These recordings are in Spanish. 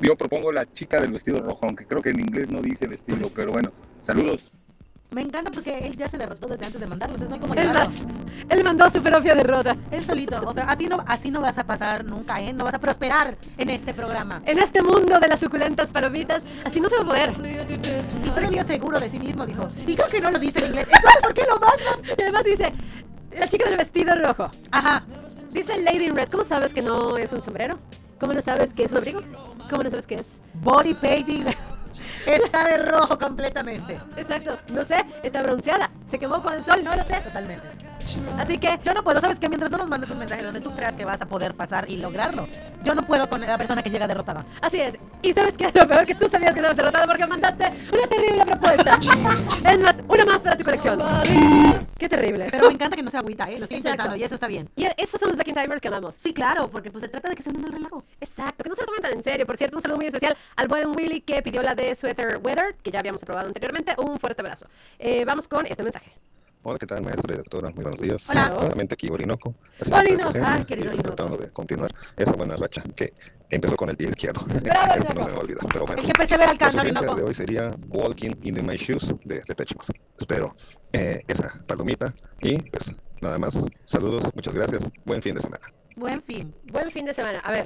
yo propongo la chica del vestido rojo, aunque creo que en inglés no dice vestido, pero bueno, saludos. Me encanta porque él ya se derrotó desde antes de mandarlo, entonces no hay como Es ayudarlo. más, él mandó su propia derrota. Él solito, o sea, así no vas a pasar nunca, ¿eh? No vas a prosperar en este programa. En este mundo de las suculentas palomitas, así no se va a poder. Y premio seguro de sí mismo, dijo. Y creo que no lo dice en inglés. Entonces, ¿por qué lo mandas? Y además dice, la chica del vestido rojo. Ajá. Dice Lady in Red, ¿cómo sabes que no es un sombrero? ¿Cómo no sabes que es un abrigo? ¿Cómo no sabes que es? Body painting. Está de rojo completamente. Exacto, no sé, está bronceada, se quemó con el sol, no lo sé. Totalmente. Así que, Yo no puedo, ¿sabes qué? Mientras no nos mandes un mensaje donde tú creas que vas a poder pasar y lograrlo, yo no puedo con la persona que llega derrotada. así es. Y ¿sabes qué? Lo peor que tú sabías que estabas derrotado porque mandaste una terrible propuesta. Es más, una más para tu colección. Qué terrible. Pero me encanta que no se agüita, ¿eh? Lo estoy Exacto. intentando y eso está bien. Y esos son los Back in Timers que amamos. Sí, claro, porque pues se trata de que sea un mal relajo. Exacto, que no se lo tomen tan en serio. Por cierto, un saludo muy especial al buen Willy que pidió la de Sweater Weather, que ya habíamos aprobado anteriormente. Un fuerte abrazo. Vamos con este mensaje. Hola, ¿qué tal, maestra y doctora? Muy buenos días. Hola. Nuevamente aquí Orinoco. Orinoco. Ay, querido y pues, Orinoco. tratando de continuar esa buena racha que empezó con el pie izquierdo. Bravo, Esto no Orinoco. se me va a olvidar, pero bueno. El que persevera La alcanza, sugerencia Orinoco. de hoy sería Walking in My Shoes de Depeche Mode. Espero esa palomita y pues nada más. Saludos, muchas gracias. Buen fin de semana. Buen fin. Buen fin de semana. A ver.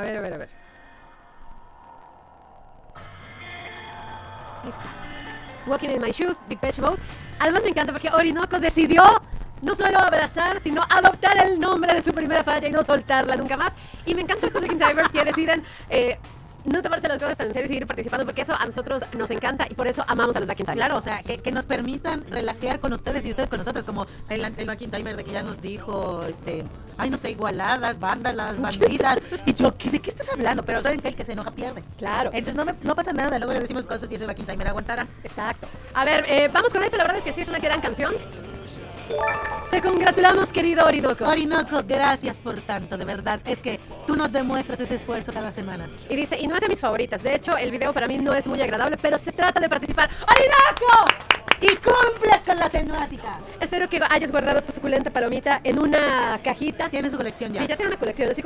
Lista. Walking in My Shoes, Depeche Mode. Además me encanta porque Orinoco decidió no solo abrazar, sino adoptar el nombre de su primera falla y no soltarla nunca más. Y me encantan estos Back in Timers que deciden no tomarse las cosas tan en serio y seguir participando, porque eso a nosotros nos encanta y por eso amamos a los Back in Timers. Claro, o sea, que nos permitan relajear con ustedes y ustedes con nosotros, como el Back in Timer de que ya nos dijo, ay, no sé, igualadas, vándalas, bandidas. Y yo, ¿de qué estás hablando? Pero saben que el que se enoja pierde. Claro. Entonces no pasa nada, luego le decimos cosas y ese Back in Timer aguantará. Exacto. A ver, vamos con esto. La verdad es que sí es una gran canción. Te congratulamos, querido Orinoco. Orinoco, gracias por tanto, de verdad. Es que tú nos demuestras ese esfuerzo cada semana. Y dice, y no es de mis favoritas. De hecho, el video para mí no es muy agradable, pero se trata de participar. ¡Orinoco! Y cumples con la temática. Espero que hayas guardado tu suculenta palomita en una cajita. Tiene su colección ya. Sí, ya tiene una colección, así